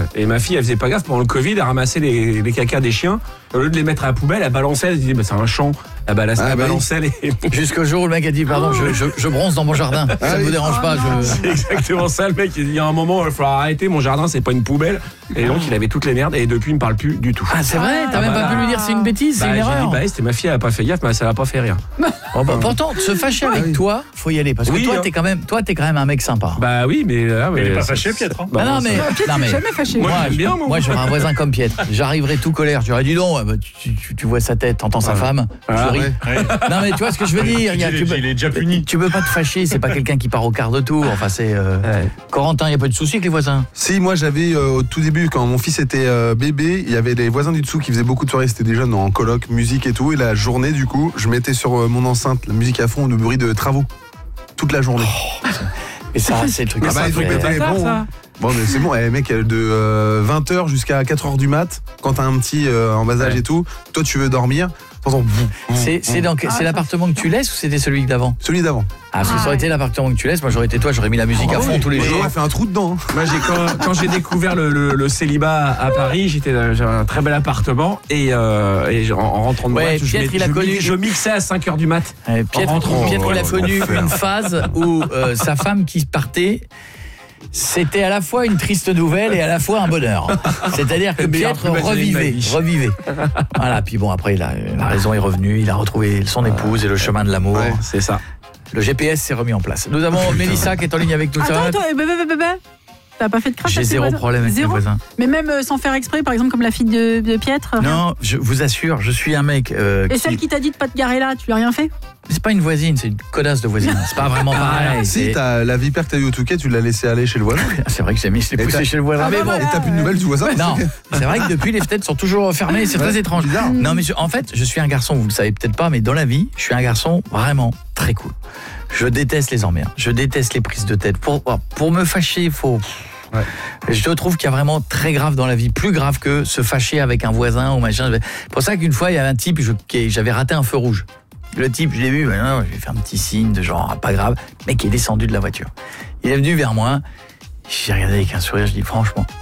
Et ma fille, elle faisait pas gaffe pendant le Covid, elle ramassait les cacas des chiens. Au lieu de les mettre à la poubelle, elle balançait, elle disait c'est un champ. Elle balançait les... Jusqu'au jour où le mec a dit pardon, je bronze dans mon jardin. Ça ne vous dérange pas. C'est exactement ça, le mec. Il y a un moment, il va falloir arrêter, mon jardin, c'est pas une poubelle. Et donc, il avait toutes les merdes et depuis, il me parle plus du tout. Ah, c'est vrai? T'as même pas pu lui dire c'est une bêtise, c'est une erreur? J'ai dit, c'était ma fille, elle a pas fait gaffe, mais ça l'a pas fait rire. Pourtant, se fâcher avec toi, faut y aller. Parce que toi, t'es quand même un mec sympa. Bah oui, mais... il est pas fâché, Pietre. Non, mais... jamais fâché. Moi, j'aurais un voisin comme Pietre. J'arriverais tout colère. Je dirais, dis donc, tu vois sa tête, t'entends sa femme. Je ris. Non, mais tu vois ce que je veux dire. Il est déjà puni. Tu peux pas te fâcher, c'est pas quelqu'un qui part au quart de tour. Enfin, c'est... Corentin, il n'y a pas de souci avec les voisins? Si, moi j'avais au tout début, quand mon fils était bébé, il y avait des voisins du dessous qui faisaient beaucoup de soirées, c'était des jeunes en coloc, musique et tout. Et la journée, du coup, je mettais sur mon enceinte la musique à fond, le bruit de travaux. Toute la journée. Et ça, c'est le truc. Bon, mais c'est bon, mec, de 20h jusqu'à 4h du mat, quand t'as un petit en bas âge et tout, toi tu veux dormir, c'est l'appartement que tu laisses ou c'était celui d'avant? Celui d'avant. Ah, parce que ça aurait été l'appartement que tu laisses, moi j'aurais été toi, j'aurais mis la musique à fond tous les jours. J'aurais fait un trou dedans. Moi, quand j'ai découvert le célibat à Paris, j'avais un très bel appartement et en rentrant de boîte, je mixais à 5h du mat. Pietre, il a connu une phase où sa femme qui partait, c'était à la fois une triste nouvelle et à la fois un bonheur. C'est-à-dire que Pietre revivait. Voilà, puis bon, après, la raison est revenue, il a retrouvé son épouse et le chemin de l'amour. Ouais, c'est ça. Le GPS s'est remis en place. Nous avons Mélissa qui est en ligne avec nous. Attends, t'as pas fait de crash? J'ai zéro problème avec mes voisins. Mais même sans faire exprès, par exemple, comme la fille de Pietre? Non, je vous assure, je suis un mec... Et celle qui t'a dit de pas te garer là, tu lui as rien fait? C'est pas une voisine, c'est une connasse de voisine. C'est pas vraiment pareil. Si, la vipère que t'as eu au Touquet, tu l'as laissé aller chez le voisin. C'est vrai que je l'ai poussé chez le voisin. Mais bon, et t'as plus de nouvelles du voisin? Non, c'est vrai que depuis, les fenêtres sont toujours fermées, c'est très étrange. Non, mais en fait, je suis un garçon, vous le savez peut-être pas, mais dans la vie, je suis un garçon vraiment très cool. Je déteste les emmerdes, je déteste les prises de tête. Pour me fâcher, il faut... Ouais. Je trouve qu'il y a vraiment très grave dans la vie, plus grave que se fâcher avec un voisin ou machin. C'est pour ça qu'une fois, il y avait un type, j'avais raté un feu rouge. Le type, je l'ai vu, maintenant, je lui ai fait un petit signe de genre, pas grave, mec est descendu de la voiture. Il est venu vers moi, j'ai regardé avec un sourire, je dis franchement,